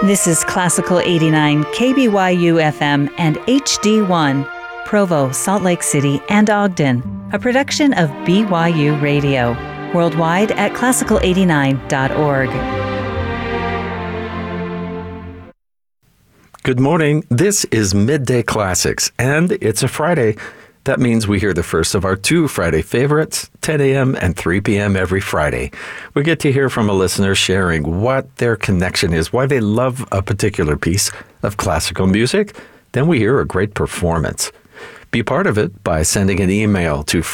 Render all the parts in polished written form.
This is Classical 89 KBYU FM and HD1, Provo, Salt Lake City, and Ogden, a production of BYU Radio, worldwide at classical89.org. Good morning. This is Midday Classics, and it's a Friday. That means we hear the first of our two Friday favorites, 10 a.m. and 3 p.m. every Friday. We get to hear from a listener sharing what their connection is, why they love a particular piece of classical music. Then we hear a great performance. Be part of it by sending an email to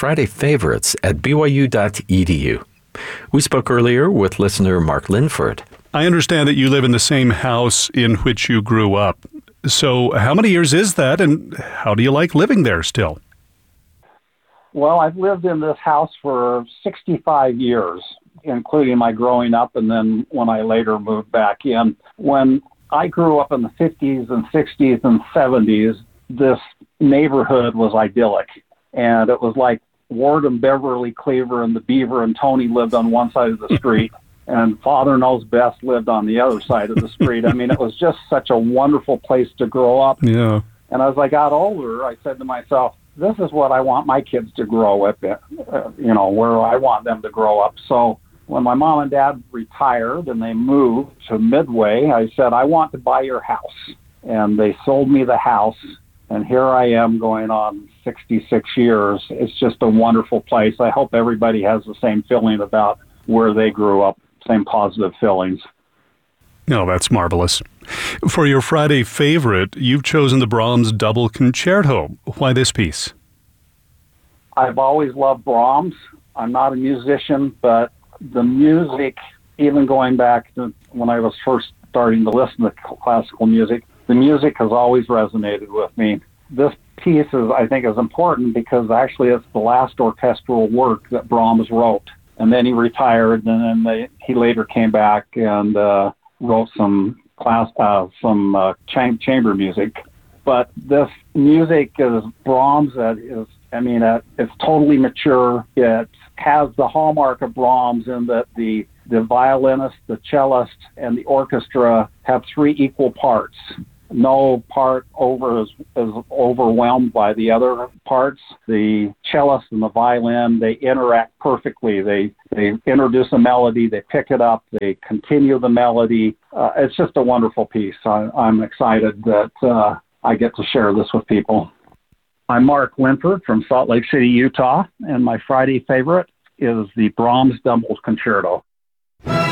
fridayfavorites@byu.edu. We spoke earlier with listener Mark Linford. I understand that you live in the same house in which you grew up. So how many years is that, and how do you like living there still? Well, I've lived in this house for 65 years, including my growing up and then when I later moved back in. When I grew up in the 50s and 60s and 70s, this neighborhood was idyllic. And it was like Ward and Beverly Cleaver and the Beaver and Tony lived on one side of the street, and Father Knows Best lived on the other side of the street. I mean, it was just such a wonderful place to grow up. Yeah. And as I got older, I said to myself, this is what I want my kids to grow up in, where I want them to grow up. So when my mom and dad retired and they moved to Midway, I said, I want to buy your house. And they sold me the house. And here I am going on 66 years. It's just a wonderful place. I hope everybody has the same feeling about where they grew up, same positive feelings. No, that's marvelous. For your Friday favorite, you've chosen the Brahms Double Concerto. Why this piece? I've always loved Brahms. I'm not a musician, but the music, even going back to when I was first starting to listen to classical music, the music has always resonated with me. This piece I think is important because actually it's the last orchestral work that Brahms wrote. And then he retired, and then he later came back and wrote some chamber music. But this music is Brahms that is, it's totally mature. It has the hallmark of Brahms in that the violinist, the cellist, and the orchestra have three equal parts. No part is overwhelmed by the other parts. The cellist and the violin, they interact perfectly. They introduce a melody, they pick it up, they continue the melody. It's just a wonderful piece. I'm excited that I get to share this with people. I'm Mark Linford from Salt Lake City, Utah, and my Friday favorite is the Brahms Double Concerto.